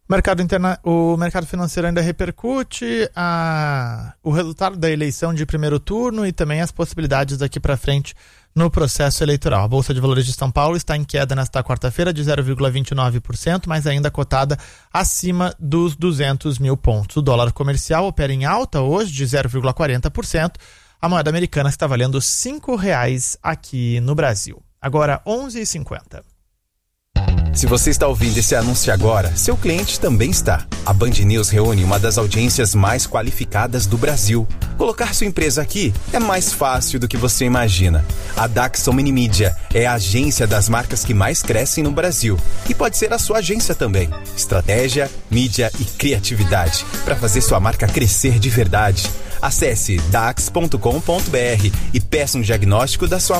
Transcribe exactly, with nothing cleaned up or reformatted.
Mercado interna... O mercado financeiro ainda repercute a... o resultado da eleição de primeiro turno e também as possibilidades daqui para frente no processo eleitoral. A Bolsa de Valores de São Paulo está em queda nesta quarta-feira de zero vírgula vinte e nove por cento, mas ainda cotada acima dos duzentos mil pontos. O dólar comercial opera em alta hoje de zero vírgula quarenta por cento. A moeda americana está valendo cinco reais aqui no Brasil. Agora onze e cinquenta. Se você está ouvindo esse anúncio agora, seu cliente também está. A Band News reúne uma das audiências mais qualificadas do Brasil. Colocar sua empresa aqui é mais fácil do que você imagina. A Daxon Mini Mídia é a agência das marcas que mais crescem no Brasil. E pode ser a sua agência também. Estratégia, mídia e criatividade para fazer sua marca crescer de verdade. Acesse dax ponto com ponto br e peça um diagnóstico da sua